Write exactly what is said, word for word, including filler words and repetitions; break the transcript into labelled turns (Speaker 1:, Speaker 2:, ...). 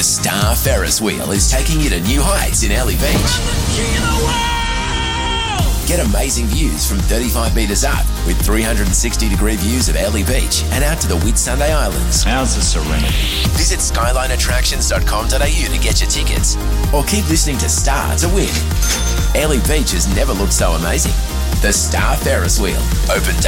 Speaker 1: The Star Ferris Wheel is taking you to new heights in Airlie Beach. Get amazing views from thirty-five metres up with three hundred sixty degree views of Airlie Beach and out to the Whitsunday Islands.
Speaker 2: How's the serenity?
Speaker 1: Visit skyline attractions dot com dot a u to get your tickets or keep listening to Star to win. Airlie Beach has never looked so amazing. The Star Ferris Wheel. Open